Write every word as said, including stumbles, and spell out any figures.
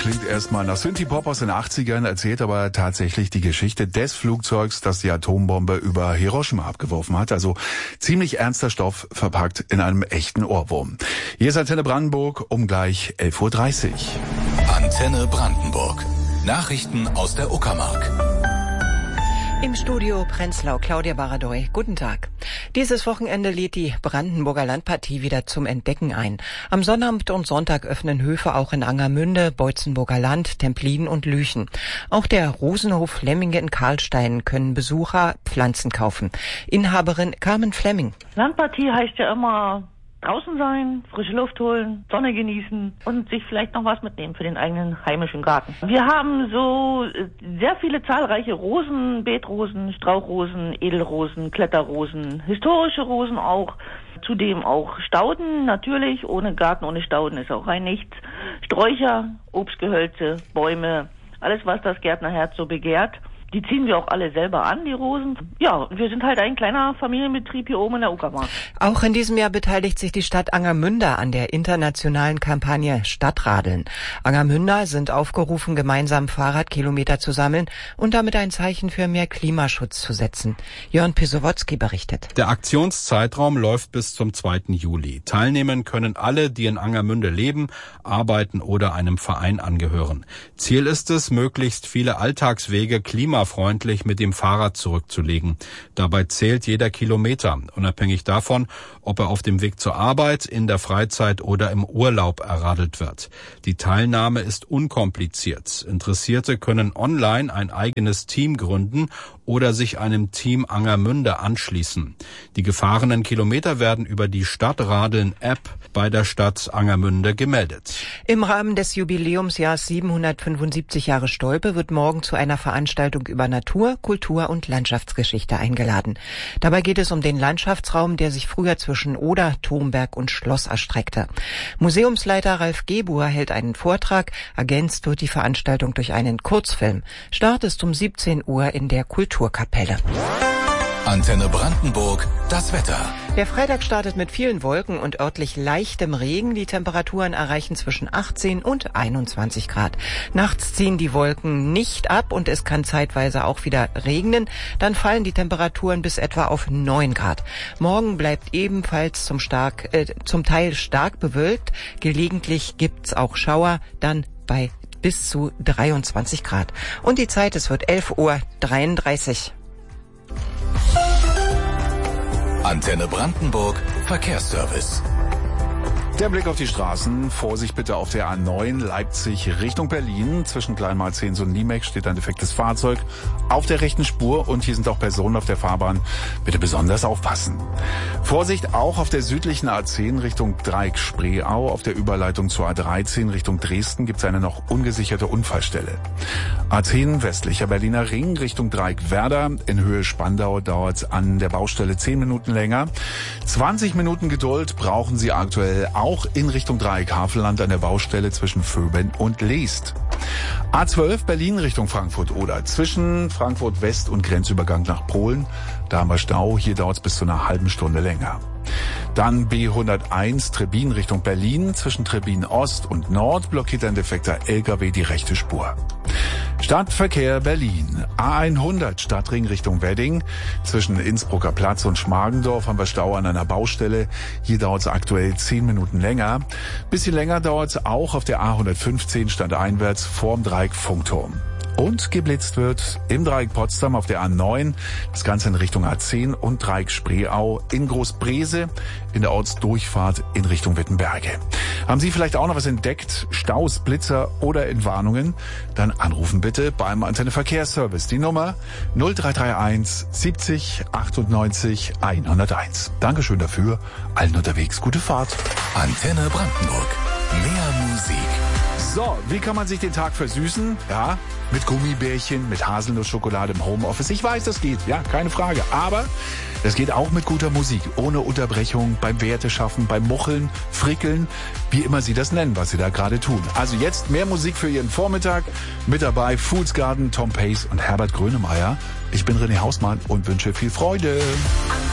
klingt erstmal nach Synthie-Pop aus den achtzigern, erzählt aber tatsächlich die Geschichte des Flugzeugs, das die Atombombe über Hiroshima abgeworfen hat. Also ziemlich ernster Stoff verpackt in einem echten Ohrwurm. Hier ist Antenne Brandenburg um gleich elf Uhr dreißig. Antenne Brandenburg. Nachrichten aus der Uckermark. Im Studio Prenzlau, Claudia Baradoy. Guten Tag. Dieses Wochenende lädt die Brandenburger Landpartie wieder zum Entdecken ein. Am Sonnabend und Sonntag öffnen Höfe auch in Angermünde, Beutzenburger Land, Templin und Lüchen. Auch der Rosenhof Flemminge in Karlstein können Besucher Pflanzen kaufen. Inhaberin Carmen Flemming. Landpartie heißt ja immer draußen sein, frische Luft holen, Sonne genießen und sich vielleicht noch was mitnehmen für den eigenen heimischen Garten. Wir haben so sehr viele zahlreiche Rosen, Beetrosen, Strauchrosen, Edelrosen, Kletterrosen, historische Rosen auch. Zudem auch Stauden, natürlich. Ohne Garten, ohne Stauden ist auch rein nichts. Sträucher, Obstgehölze, Bäume, alles was das Gärtnerherz so begehrt. Die ziehen wir auch alle selber an, die Rosen. Ja, wir sind halt ein kleiner Familienbetrieb hier oben in der Uckermark. Auch in diesem Jahr beteiligt sich die Stadt Angermünde an der internationalen Kampagne Stadtradeln. Angermünder sind aufgerufen, gemeinsam Fahrradkilometer zu sammeln und damit ein Zeichen für mehr Klimaschutz zu setzen. Jörn Pisowotzki berichtet. Der Aktionszeitraum läuft bis zum zweiten Juli. Teilnehmen können alle, die in Angermünde leben, arbeiten oder einem Verein angehören. Ziel ist es, möglichst viele Alltagswege klimafreundlich freundlich mit dem Fahrrad zurückzulegen. Dabei zählt jeder Kilometer, unabhängig davon, ob er auf dem Weg zur Arbeit, in der Freizeit oder im Urlaub erradelt wird. Die Teilnahme ist unkompliziert. Interessierte können online ein eigenes Team gründen oder sich einem Team Angermünde anschließen. Die gefahrenen Kilometer werden über die Stadtradeln-App bei der Stadt Angermünde gemeldet. Im Rahmen des Jubiläumsjahrs siebenhundertfünfundsiebzig Jahre Stolpe wird morgen zu einer Veranstaltung über Natur, Kultur und Landschaftsgeschichte eingeladen. Dabei geht es um den Landschaftsraum, der sich früher zwischen Oder, Turmberg und Schloss erstreckte. Museumsleiter Ralf Gebur hält einen Vortrag, ergänzt wird die Veranstaltung durch einen Kurzfilm. Start ist um siebzehn Uhr in der Kulturkapelle. Antenne Brandenburg, das Wetter. Der Freitag startet mit vielen Wolken und örtlich leichtem Regen. Die Temperaturen erreichen zwischen achtzehn und einundzwanzig Grad. Nachts ziehen die Wolken nicht ab und es kann zeitweise auch wieder regnen. Dann fallen die Temperaturen bis etwa auf neun Grad. Morgen bleibt ebenfalls zum, stark, äh, zum Teil stark bewölkt. Gelegentlich gibt's auch Schauer, dann bei bis zu dreiundzwanzig Grad. Und die Zeit, es wird elf Uhr dreiunddreißig. Antenne Brandenburg, Verkehrsservice. Der Blick auf die Straßen. Vorsicht bitte auf der A neun Leipzig Richtung Berlin. Zwischen Kleinmalzens und Niemek steht ein defektes Fahrzeug auf der rechten Spur und hier sind auch Personen auf der Fahrbahn. Bitte besonders aufpassen. Vorsicht auch auf der südlichen A zehn Richtung Dreieck-Spreeau. Auf der Überleitung zur A dreizehn Richtung Dresden gibt es eine noch ungesicherte Unfallstelle. A zehn westlicher Berliner Ring Richtung Dreieck-Werder. In Höhe Spandau dauert es an der Baustelle zehn Minuten länger. zwanzig Minuten Geduld brauchen Sie aktuell auch Auch in Richtung Dreieck-Havelland an der Baustelle zwischen Vöben und Leest. A zwölf Berlin Richtung Frankfurt oder zwischen Frankfurt West und Grenzübergang nach Polen. Da haben wir Stau, hier dauert es bis zu einer halben Stunde länger. Dann B hunderteins Trebin Richtung Berlin. Zwischen Trebin Ost und Nord blockiert ein defekter L K W die rechte Spur. Stadtverkehr Berlin. A hundert Stadtring Richtung Wedding. Zwischen Innsbrucker Platz und Schmargendorf haben wir Stau an einer Baustelle. Hier dauert es aktuell zehn Minuten länger. Bisschen länger dauert es auch auf der A hundertfünfzehn stadteinwärts vorm Dreieck Funkturm. Und geblitzt wird im Dreieck Potsdam auf der A neun, das Ganze in Richtung A zehn und Dreieck Spreeau in Großbrese in der Ortsdurchfahrt in Richtung Wittenberge. Haben Sie vielleicht auch noch was entdeckt? Staus, Blitzer oder Entwarnungen? Dann anrufen bitte beim Antenne Verkehrsservice. Die Nummer null drei drei eins siebzig achtundneunzig hunderteins. Dankeschön dafür. Allen unterwegs gute Fahrt. Antenne Brandenburg. Mehr Musik. So, wie kann man sich den Tag versüßen? Ja, mit Gummibärchen, mit Haselnussschokolade im Homeoffice. Ich weiß, das geht, ja, keine Frage. Aber das geht auch mit guter Musik, ohne Unterbrechung, beim Werteschaffen, beim Mucheln, Frickeln, wie immer Sie das nennen, was Sie da gerade tun. Also jetzt mehr Musik für Ihren Vormittag. Mit dabei Foods Garden, Tom Pace und Herbert Grönemeyer. Ich bin René Hausmann und wünsche viel Freude.